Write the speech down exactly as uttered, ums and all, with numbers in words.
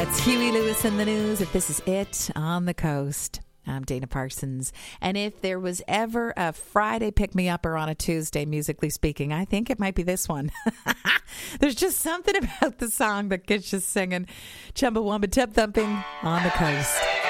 It's Huey Lewis in the news. If this is it on the coast. I'm Dana Parsons. And if there was ever a Friday pick-me-upper on a Tuesday, musically speaking, I think it might be this one. There's just something about the song that gets you singing Chumbawamba tip thumping on the coast.